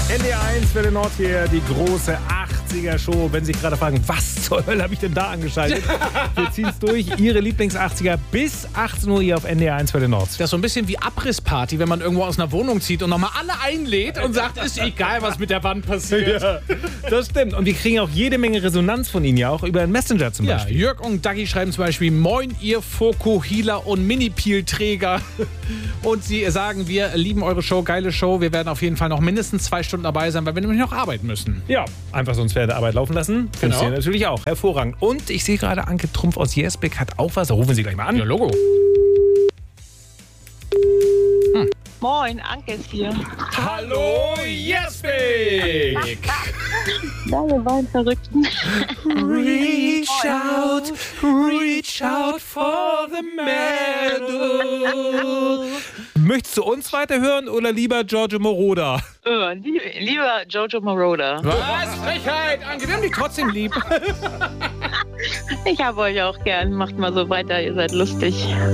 NDR1 Welle Nord hier, die große 80er-Show. Wenn Sie sich gerade fragen, was zur Hölle habe ich denn da angeschaltet? Wir ziehen es durch. Ihre Lieblings-80er bis 18 Uhr hier auf NDR1 Welle Nord. Das ist so ein bisschen wie Abrissparty, wenn man irgendwo aus einer Wohnung zieht und nochmal alle einlädt und sagt, ist egal, was mit der Wand passiert. Ja, das stimmt. Und wir kriegen auch jede Menge Resonanz von Ihnen ja auch über den Messenger zum Beispiel. Jörg und Dagi schreiben zum Beispiel: Moin, ihr Fokuhila und Mini-Peel-Träger. Und sie sagen, wir lieben eure Show, geile Show. Wir werden auf jeden Fall noch mindestens 2 Stunden dabei sein, weil wir nämlich noch arbeiten müssen. Ja, einfach sonst wäre der Arbeit laufen lassen. Funktioniert natürlich auch. Hervorragend. Und ich sehe gerade, Anke Trumpf aus Jersbeck hat auch was. Da rufen Sie gleich mal an. Ja, Logo. Moin, Anke ist hier. Hallo, Jersbeck! Ja, wir beiden Verrückten. Reach out for the medal. Möchtest du uns weiterhören oder lieber Giorgio Moroder? Lieber Giorgio Moroder. Was? Frechheit, Anke, wir haben dich trotzdem lieb. Ich habe euch auch gern. Macht mal so weiter, ihr seid lustig.